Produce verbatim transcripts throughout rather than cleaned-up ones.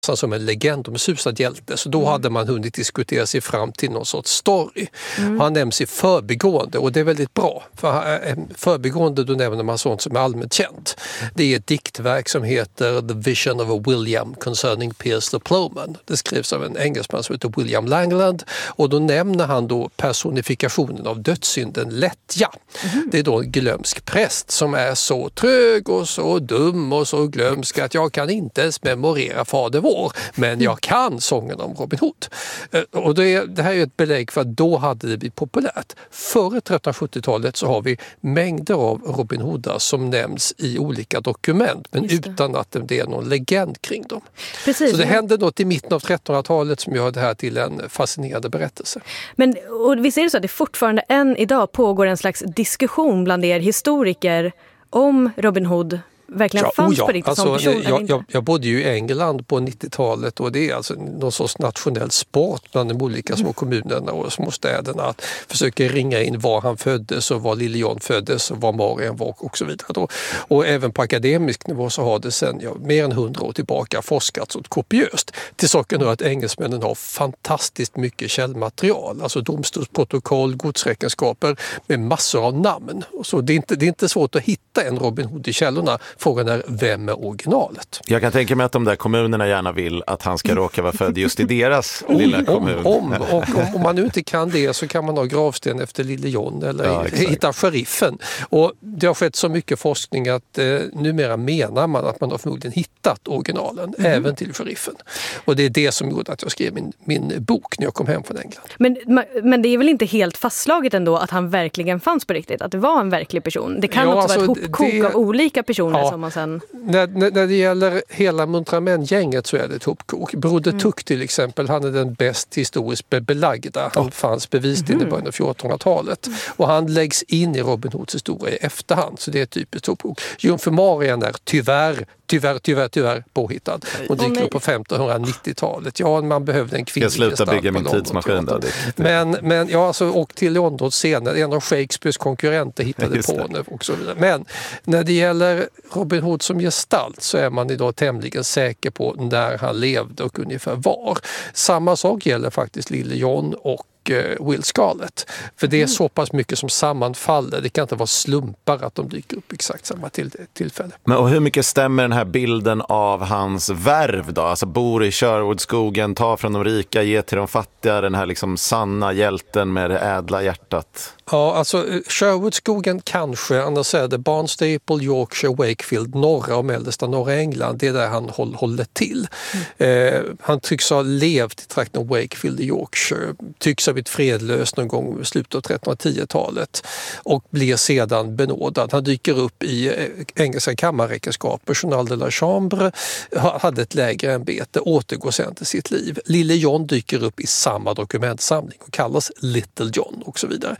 som en legendomsusad hjälte, så då mm. hade man hunnit diskutera sig fram till någon sorts story. Mm. Han nämns i förbigående och det är väldigt bra. För förbigående, då nämner man sånt som är allmänt känt. Det är ett diktverk som heter The Vision of a William Concerning Piers the Plowman. Det skrevs av en engelsman som heter William Langland och då nämner han då personifikationen av dödssynden lättja. Mm. Det är då en glömsk präst som är så trög och så dum och så glömsk att jag kan inte ens memorera Fader vår. Men jag kan sången om Robin Hood. Och det, är, det här är ett belägg för att då hade det blivit populärt. Före trettonhundrasjuttiotalet så har vi mängder av Robin Hoodar som nämns i olika dokument men utan att det är någon legend kring dem. Precis. Så det hände något i mitten av trettonhundratalet som gör det här till en fascinerande berättelse. Men och visst är det så att det fortfarande än idag pågår en slags diskussion bland er historiker om Robin Hood verkligen ja, fanns oh ja. på riktigt alltså, som person? Jag, jag, jag bodde ju i England på nittiotalet och det är alltså någon sorts nationell sport bland de olika små kommunerna och små städerna att försöka ringa in var han föddes och var Lille John föddes och var Marian var och så vidare. Och, och även på akademisk nivå så har det sedan ja, mer än hundra år tillbaka forskats åt kopiöst. Till saken nu att engelsmännen har fantastiskt mycket källmaterial, alltså domstolsprotokoll, godsräkenskaper med massor av namn. Och så det är inte, det är inte svårt att hitta en Robin Hood i källorna. Frågan är, vem är originalet? Jag kan tänka mig att de där kommunerna gärna vill att han ska råka vara född just i deras om, lilla kommun. Om, om, och, om, om man nu inte kan det så kan man ha gravsten efter Lille John eller ja, hitta sheriffen. Och det har skett så mycket forskning att eh, numera menar man att man har förmodligen hittat originalen, mm. även till sheriffen. Och det är det som gjorde att jag skrev min, min bok när jag kom hem från England. Men, men det är väl inte helt fastslaget ändå att han verkligen fanns på riktigt? Att det var en verklig person? Det kan ja, också alltså, vara ett hopkok det, av olika personer. Ja, som man sen... när, när, när det gäller hela Muntra män-gänget så är det ett hopkok. Broder mm. Tuck till exempel, han är den bäst historiskt belagda. Han oh. fanns bevisligen mm. i början av fjortonhundratalet. Mm. Och han läggs in i Robin Hoods historia i efterhand, så det är ett typiskt hopkok. Jungfru Marian är tyvärr Tyvärr, tyvärr, tyvärr påhittad. Hon dyker upp på femtonhundranittiotalet. Ja, man behövde en kvinnlig gestalt. Jag slutar bygga min tidsmaskin där. Men, men ja, alltså, och till London senare, en av Shakespeares konkurrenter hittade på henne och så vidare. Men när det gäller Robin Hood som gestalt så är man idag tämligen säker på när han levde och ungefär var. Samma sak gäller faktiskt Lille John och Will Scarlett. För det är så pass mycket som sammanfaller. Det kan inte vara slumpar att de dyker upp exakt samma till, tillfälle. Men och hur mycket stämmer den här bilden av hans värv då? Alltså bor i Sherwoodskogen, tar från de rika, ger till de fattiga, den här liksom sanna hjälten med det ädla hjärtat. Ja, alltså Sherwoodskogen kanske, annars är det Barnstaple, Yorkshire, Wakefield, norra och mellersta norra England. Det är där han håll, håller till. Mm. Eh, han tycks ha levt i trakten Wakefield i Yorkshire. Tycks ha blivit fredlös någon gång i slutet av trettonhundratiotalet och blir sedan benådad. Han dyker upp i engelska kammarräkenskaper, Journal de la Chambre, hade ett lägre ämbete, återgår sedan till sitt liv. Lille John dyker upp i samma dokumentsamling och kallas Little John och så vidare.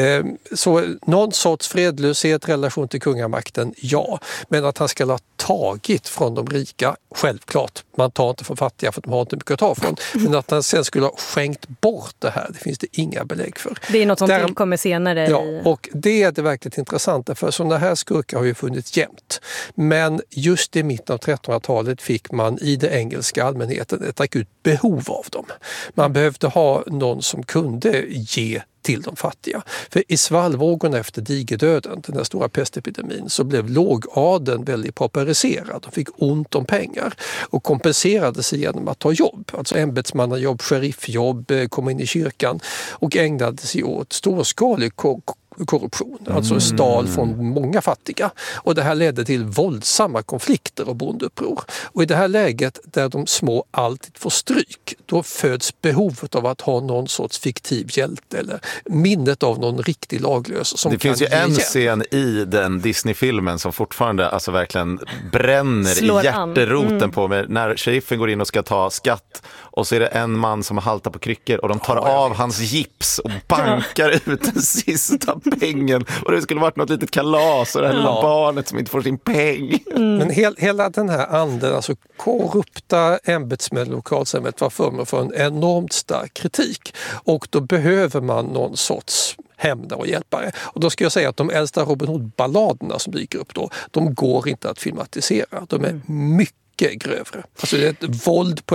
Så någon sorts fredlöshet, relation till kungamakten, ja. Men att han ska ha tagit från de rika, självklart. Man tar inte från fattiga för att de har inte mycket att ta från. Men att han sen skulle ha skänkt bort det här, det finns det inga belägg för. Det är något som Där, tillkommer senare. Ja, och det är det verkligt intressanta, för sådana här skurkar har ju funnits jämt. Men just i mitten av trettonhundratalet fick man i det engelska allmänheten ett akut behov av dem. Man behövde ha någon som kunde ge till de fattiga. För i svallvågorna efter digerdöden, den där stora pestepidemin, så blev lågadeln väldigt pauperiserad. De fick ont om pengar och kompenserade sig genom att ta jobb. Alltså ämbetsmannajobb, sheriffjobb, komma in i kyrkan och ägnade sig åt storskalig korruption, alltså stal från många fattiga. Och det här ledde till våldsamma konflikter och bondeuppror. Och i det här läget där de små alltid får stryk, då föds behovet av att ha någon sorts fiktiv hjälte eller minnet av någon riktig laglös som det kan finns ju en igen. scen i den Disney-filmen som fortfarande alltså verkligen bränner Slår i hjärteroten mm. på mig, när sheriffen går in och ska ta skatt och så är det en man som haltar på kryckor och de tar ja, av hans gips och bankar ut den sista pengen och det skulle varit något litet kalas och det här ja. lilla barnet som inte får sin peng. Mm. Men he- hela den här anden, alltså korrupta ämbetsmän lokalsamhället var föremål för en enormt stark kritik och då behöver man någon sorts hämnare och hjälpare. Och då ska jag säga att de äldsta Robin Hood-balladerna som dyker upp då, de går inte att filmatisera. De är mycket grövre. Alltså det är ett våld på